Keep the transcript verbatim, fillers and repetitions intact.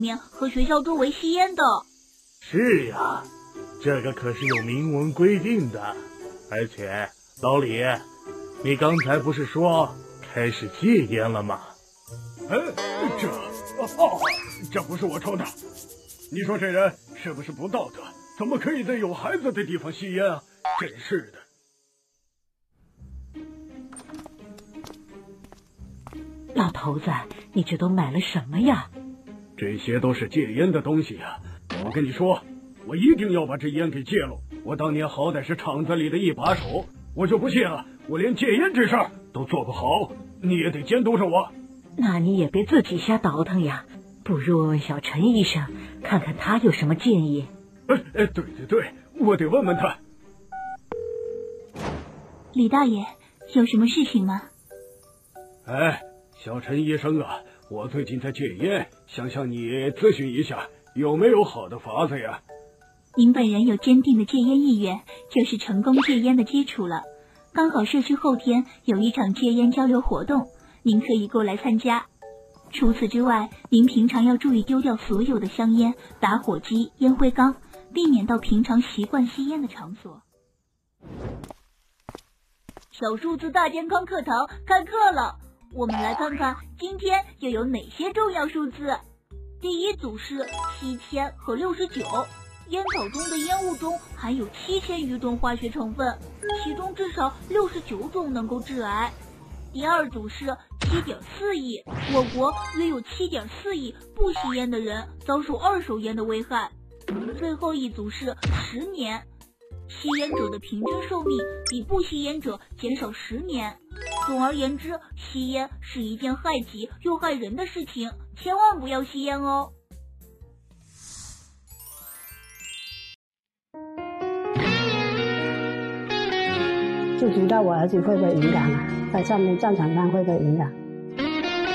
面和学校周围吸烟的。 是呀，这个可是有明文规定的。而且，老李，你刚才不是说开始戒烟了吗？ 哎，这哦，这不是我抽的。你说这人是不是不道德？怎么可以在有孩子的地方吸烟啊？真是的。 老头子，你这都买了什么呀？ 这些都是戒烟的东西呀。我跟你说，我一定要把这烟给戒了。我当年好歹是厂子里的一把手，我就不信了，我连戒烟这事儿都做不好，你也得监督着我。 那你也别自己瞎倒腾呀，不如问问小陈医生，看看他有什么建议。 哎哎，对对对，我得问问他。 李大爷，有什么事情吗？ 哎，小陈医生啊，我最近在戒烟，想向你咨询一下，有没有好的法子呀？ 您本人有坚定的戒烟意愿，就是成功戒烟的基础了。刚好社区后天有一场戒烟交流活动，您可以过来参加。除此之外，您平常要注意丢掉所有的香烟、打火机、烟灰缸，避免到平常习惯吸烟的场所。小数字大健康课堂开课了，我们来看看今天又有哪些重要数字。第一组是七千和六十九。烟草中的烟雾中含有七千余种化学成分，其中至少六十九种能够致癌。第二组是七点四亿，我国约有七点四亿不吸烟的人遭受二手烟的危害。最后一组是十年，吸烟者的平均寿命比不吸烟者减少十年。总而言之，吸烟是一件害己又害人的事情，千万不要吸烟哦。 不知道我儿子会不会影响啊？在上面战场上会不会影响？